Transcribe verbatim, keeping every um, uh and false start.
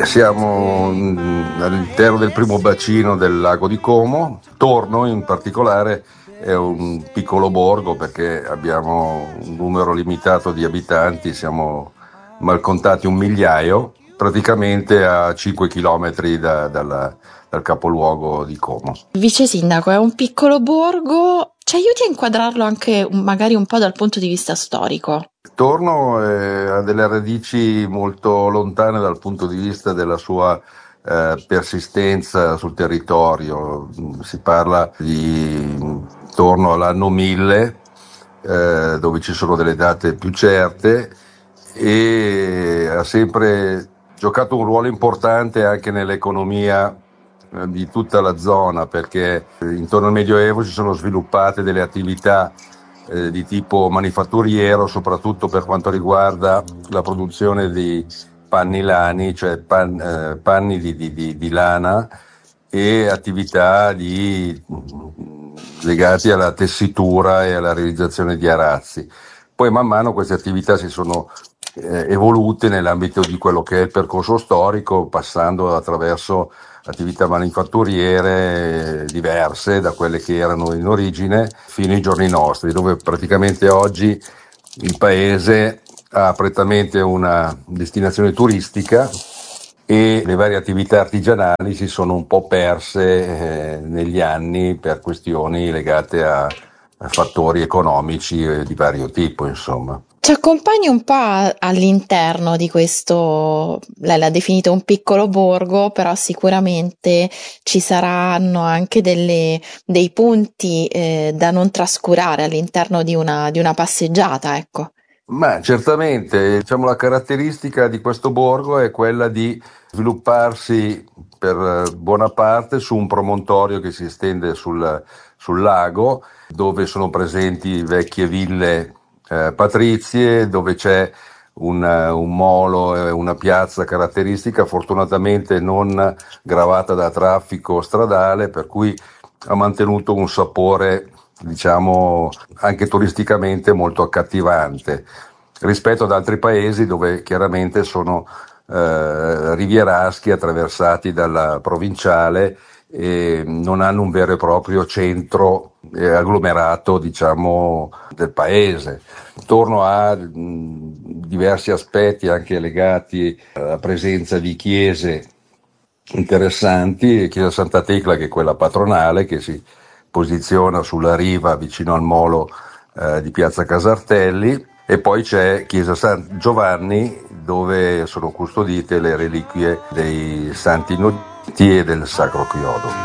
Siamo mm, all'interno del primo bacino del lago di Como. Torno in particolare è un piccolo borgo perché abbiamo un numero limitato di abitanti, siamo mal contati un migliaio, praticamente a cinque chilometri da- dalla- dal capoluogo di Como. Vice sindaco, è un piccolo borgo, ci aiuti a inquadrarlo anche un- magari un po' dal punto di vista storico? Torno eh, ha delle radici molto lontane dal punto di vista della sua eh, persistenza sul territorio. Mm, Si parla di intorno all'anno mille, eh, dove ci sono delle date più certe, e ha sempre giocato un ruolo importante anche nell'economia eh, di tutta la zona, perché eh, intorno al Medioevo si sono sviluppate delle attività eh, di tipo manifatturiero, soprattutto per quanto riguarda la produzione di panni lani, cioè pan- eh, panni di, di- di- di lana, e attività di, legati alla tessitura e alla realizzazione di arazzi. Poi man mano queste attività si sono eh, evolute nell'ambito di quello che è il percorso storico, passando attraverso attività manifatturiere diverse da quelle che erano in origine fino ai giorni nostri, dove praticamente oggi il paese ha prettamente una destinazione turistica e le varie attività artigianali si sono un po' perse eh, negli anni per questioni legate a, a fattori economici eh, di vario tipo, insomma. Ci accompagni un po' a- all'interno di questo, lei l'ha definito un piccolo borgo, però sicuramente ci saranno anche delle- dei punti eh, da non trascurare all'interno di una, di una passeggiata, ecco. Ma certamente, diciamo, la caratteristica di questo borgo è quella di svilupparsi per eh, buona parte su un promontorio che si estende sul, sul lago, dove sono presenti vecchie ville eh, patrizie, dove c'è un, eh, un molo e una piazza caratteristica, fortunatamente non gravata da traffico stradale, per cui ha mantenuto un sapore, diciamo, anche turisticamente molto accattivante rispetto ad altri paesi dove chiaramente sono eh, rivieraschi attraversati dalla provinciale e non hanno un vero e proprio centro eh, agglomerato, diciamo, del paese. Torno a mh, diversi aspetti anche legati alla presenza di chiese interessanti, Chiesa Santa Tecla, che è quella patronale che si posiziona sulla riva vicino al molo eh, di Piazza Casartelli, e poi c'è Chiesa San Giovanni, dove sono custodite le reliquie dei Santi Innocenti e del Sacro Chiodo.